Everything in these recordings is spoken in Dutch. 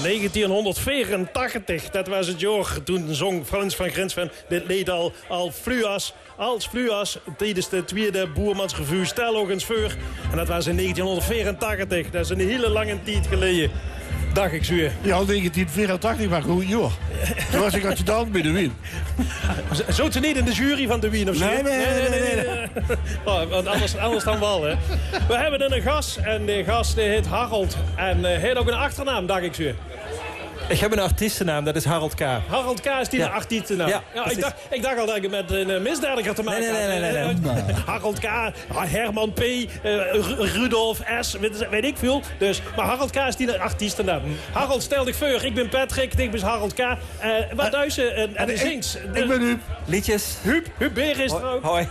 1984, dat was het jaar. Toen zong Frans van Grinsven dit lied al Fluas. Als Fluas tijdens de tweede Boermansrevue Stellogens voor. En dat was in 1984. Dat is een hele lange tijd geleden. Dag ik zuur. Ja, 1984 was goed, joh. Toen was ik adjudant bij de Wien. Zo ze niet in de jury van de Wien of zo? Nee. Oh, want anders dan wel, hè. We hebben een gast en de gast heet Harold. En heeft ook een achternaam, dag ik zuur. Ik heb een artiestennaam, dat is Harold K. Harold K. is die een artiestennaam. Ja, ik dacht al dat ik met een misdadiger te maken had. Nee. Harold K., Herman P., Rudolf S., weet ik veel. Dus, maar Harold K. is die een artiestennaam. Harold, stel dich voor, ik ben Patrick, ik ben Harold K. Wat duizen en de zingt. Ik ben Huub. Liedjes. Huub Beer is er ook. Hoi.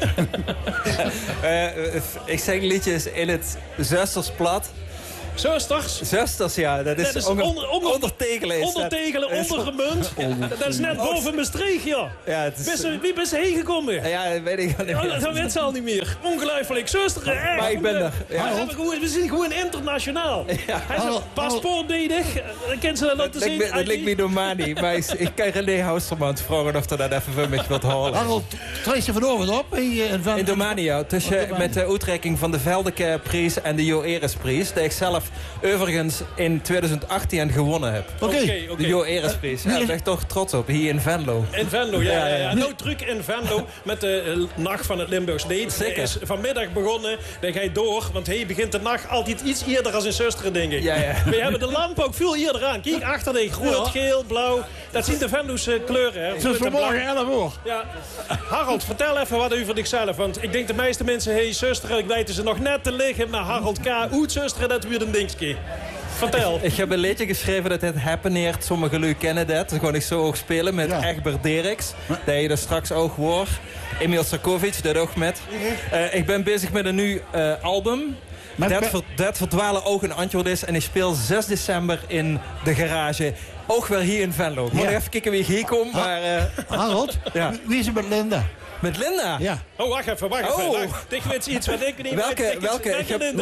Ik zing liedjes in het Zustersplat. Zusters, ja. Dat is ondertegelen. Ondertegelen, ondergemunt. Dat is net boven Maastricht, ja. Wie ben je heen gekomen? Ja, dat weet ik al niet meer. Dat weet ze al niet meer. Ongelooflijk. Zusteren, echt. Maar ik ben er. Ja. We zijn gewoon internationaal. Ja. Hij is paspoortdedig. Kan ze dat laten zien? Dat lijkt me door Mani. Maar ik kan René Housterman vragen of hij dat even voor mij wilt horen. Harold, treed je vanavond op? In Domani, ja. Met de uitreiking van de Veldeke-prijs en de Jo Eresprijs. Die ik zelf overigens in 2018 gewonnen heb. Oké. De Jo Eresprijs. Ja, daar ben ik toch trots op. Hier in Venlo. In Venlo, ja. Nou, druk in Venlo met de nacht van het Limburgs Lied. Zeker. Hij is vanmiddag begonnen. Dan ga je door. Want hij begint de nacht altijd iets eerder als in Zusteren, denk ik. Ja. We hebben de lamp ook veel eerder aan. Kijk, achter de rood, geel, blauw. Dat zijn de Venlo's kleuren. Hè. Het is vanmorgen 11 uur. Ja. Harold, vertel even wat over zichzelf. Want ik denk de meeste mensen, hey, Zusteren, ik weten ze nog net te liggen. Maar Harold K. uit Zusteren, dat weer een dingetje. Vertel. Ik heb een liedje geschreven dat het happeneert. Sommigen jullie kennen dat. Dat kon ik zo ook spelen met Egbert Derks. Dat je er straks ook hoort. Emil Sarkovic, dat ook met. Ik ben bezig met een nieuw album. Dat verdwalen ook een antwoord is. En ik speel 6 december in de garage. Ook wel hier in Venlo. Ik moet even kijken wie ik hier kom. Maar, Harold, wie is er met Linda? Met Linda? Ja. Oh, wacht even. Ik weet iets wat ik niet Welke?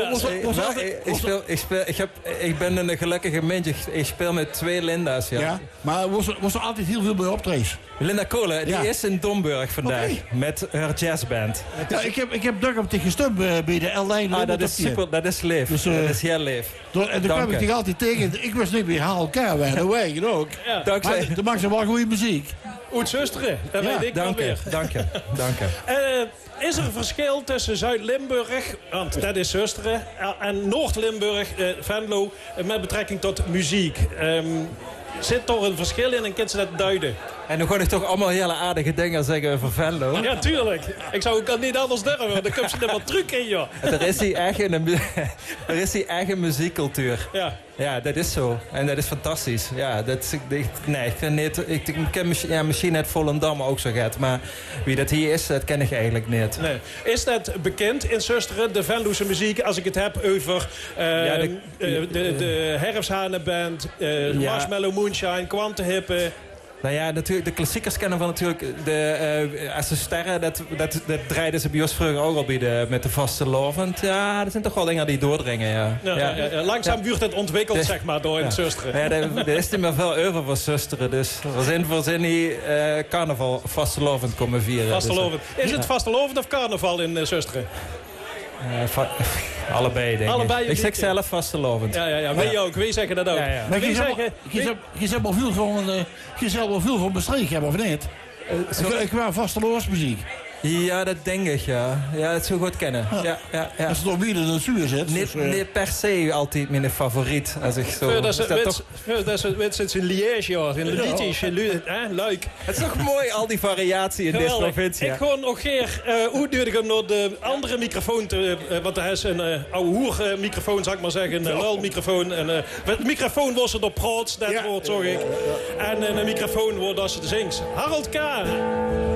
Ik ben een gelukkige mens. Ik speel met 2 Linda's, ja. Maar was er altijd heel veel bij optreeds? Linda Kolen, die is in Domburg vandaag. Met haar jazzband. Ja, ik heb daar op tegen gestemd bij de L1. Dat is super, dat is lief. Dus, dat is heel lief. En daar kwam ik toch altijd tegen. Ik was niet bij elkaar, wij wegen ook. Ja. Dankzij. Maar er maakt ze wel goede muziek. Uit Zusteren, dat weet ik wel weer. Dank je. Is er een verschil tussen Zuid-Limburg, want dat is Zusteren, en Noord-Limburg, Venlo, met betrekking tot muziek? Zit er een verschil in en kan ze dat duiden? En dan kon ik toch allemaal hele aardige dingen zeggen over Venlo. Ja, tuurlijk. Ik zou ook niet anders durven, want dan komt ze er wat truc in, joh. Er is die eigen muziekcultuur. Ja, dat is zo. En dat is fantastisch. Ja, ik vind niet... Ik ken misschien net Volendam ook zo gaat. Maar wie dat hier is, dat ken ik eigenlijk niet. Nee. Is dat bekend in Zusteren, de Venlose muziek? Als ik het heb over de Herfsthanenband, Marshmallow Moonshine, Kwantenhippen. Nou ja, natuurlijk, de klassiekers kennen van natuurlijk... Als de sterren, dat draaiden ze bij ons vroeger ook al bij met de vaste lovend. Ja, dat zijn toch wel dingen die doordringen, ja. Langzaam wordt het ontwikkeld, zeg maar, door in Zusteren. Ja, er is niet meer veel over voor Zusteren. Dus we zijn die carnaval vastelovend komen vieren. Vastelovend. Is het vastelovend of carnaval in Zusteren? Allebei, denk ik. Ik zeg zelf vastelovend. Ja. Wij ook. Wij zeggen dat ook. Ja. Maar je zou wel veel van Maastricht hebben, of niet? Ik wou vastelovensmuziek. Ja, dat denk ik, ja. Ja, dat zou goed kennen. Ja. Als het op wie de natuur zit. Niet per se altijd mijn favoriet. Als ik zo... Dat is in Liège, ja. In Liège, Luik. Het is toch mooi, al die variatie in deze provincie. Ik gewoon nog keer uitnodigen naar de andere microfoon. Want hij is een oude hoermicrofoon, zou ik maar zeggen. Een lulmicrofoon. Het microfoon was het op praat, dat woord, zag ik. En een microfoon wordt als je zingt. Harold K.